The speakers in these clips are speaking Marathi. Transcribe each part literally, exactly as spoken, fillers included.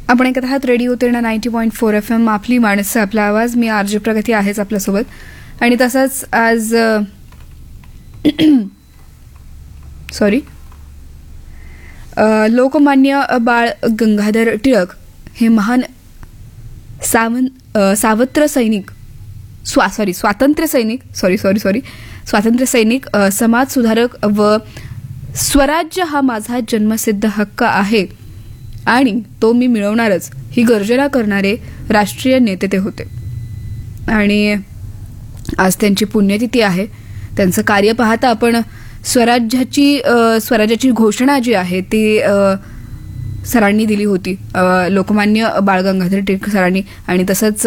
आपण ऐकत आहात radio Terna ninety point four F M आपली माणसं आपला आवाज. मी आरजे प्रगती आहेच आपल्यासोबत. आणि तसंच आज सॉरी लोकमान्य बाळ गंगाधर टिळक हे महान सावंत सावत्र सैनिक स्वा सॉरी स्वातंत्र्य सैनिक सॉरी सॉरी सॉरी स्वातंत्र्य सैनिक समाज सुधारक व स्वराज्य हा माझा जन्मसिद्ध हक्क आहे आणि तो मी मिळवणारच ही गर्जना करणारे राष्ट्रीय नेते ते होते. आणि आज त्यांची पुण्यतिथी आहे. त्यांचं कार्य पाहता आपण स्वराज्याची स्वराज्याची घोषणा जी आहे ती सरांनी दिली होती, लोकमान्य बाळ गंगाधर टिळक सरांनी. आणि तसंच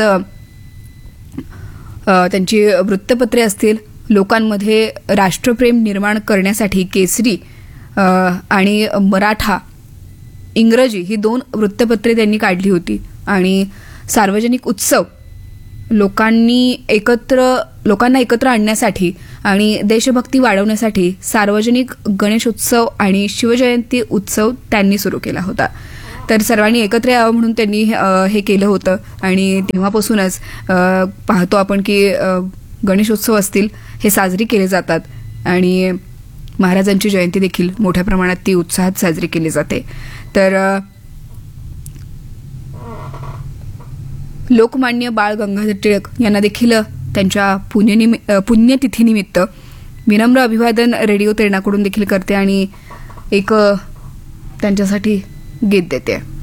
त्यांची वृत्तपत्रे असतील, लोकांमध्ये राष्ट्रप्रेम निर्माण करण्यासाठी केसरी आणि मराठा, इंग्रजी ही दोन वृत्तपत्रे त्यांनी काढली होती. आणि सार्वजनिक उत्सव लोकांनी एकत्र लोकांना एकत्र आणण्यासाठी आणि देशभक्ती वाढवण्यासाठी सार्वजनिक गणेशोत्सव आणि शिवजयंती उत्सव त्यांनी सुरू केला होता. तर सर्वांनी एकत्र यावं म्हणून त्यांनी हे केलं होतं. आणि तेव्हापासूनच पाहतो आपण की गणेशोत्सव असतील हे साजरी केले जातात आणि महाराजांची जयंती देखील मोठ्या प्रमाणात ती उत्साहात साजरी केली जाते. तर लोकमान्य बाळ गंगाधर टिळक यांना देखील त्यांच्या पुण्यनिमि पुण्यतिथीनिमित्त विनम्र अभिवादन रेडिओ तेरणाकडून देखील करते आणि एक त्यांच्यासाठी गीत देते.